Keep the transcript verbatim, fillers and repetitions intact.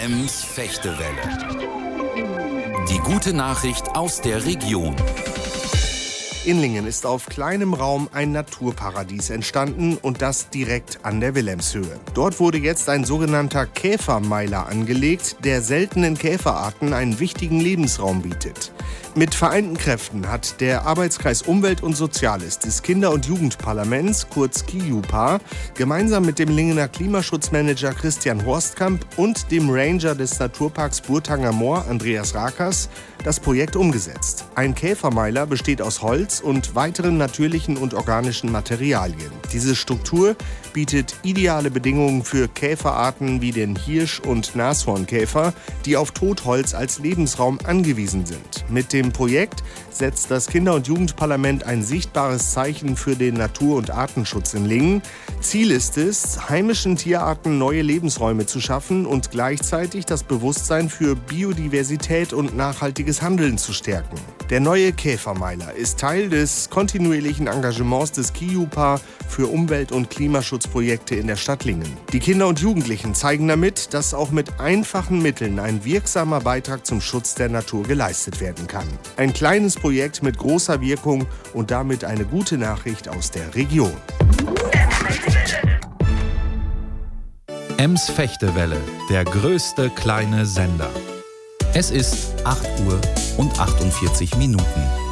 Ems Fechtewelle. Die gute Nachricht aus der Region. In Lingen ist auf kleinem Raum ein Naturparadies entstanden und das direkt an der Wilhelmshöhe. Dort wurde jetzt ein sogenannter Käfermeiler angelegt, der seltenen Käferarten einen wichtigen Lebensraum bietet. Mit vereinten Kräften hat der Arbeitskreis Umwelt und Soziales des Kinder- und Jugendparlaments, kurz K I J U P A, gemeinsam mit dem Lingener Klimaschutzmanager Christian Horstkamp und dem Ranger des Naturparks Burgtanger Moor, Andreas Rakers, das Projekt umgesetzt. Ein Käfermeiler besteht aus Holz und weiteren natürlichen und organischen Materialien. Diese Struktur bietet ideale Bedingungen für Käferarten wie den Hirsch- und Nashornkäfer, die auf Totholz als Lebensraum angewiesen sind. Mit dem Projekt setzt das Kinder- und Jugendparlament ein sichtbares Zeichen für den Natur- und Artenschutz in Lingen. Ziel ist es, heimischen Tierarten neue Lebensräume zu schaffen und gleichzeitig das Bewusstsein für Biodiversität und nachhaltiges Handeln zu stärken. Der neue Käfermeiler ist Teil des kontinuierlichen Engagements des K I J U P A für Umwelt- und Klimaschutzprojekte in der Stadt Lingen. Die Kinder und Jugendlichen zeigen damit, dass auch mit einfachen Mitteln ein wirksamer Beitrag zum Schutz der Natur geleistet werden kann. Ein kleines Projekt mit großer Wirkung und damit eine gute Nachricht aus der Region. Ems Fechtewelle, der größte kleine Sender. Es ist acht Uhr und achtundvierzig Minuten.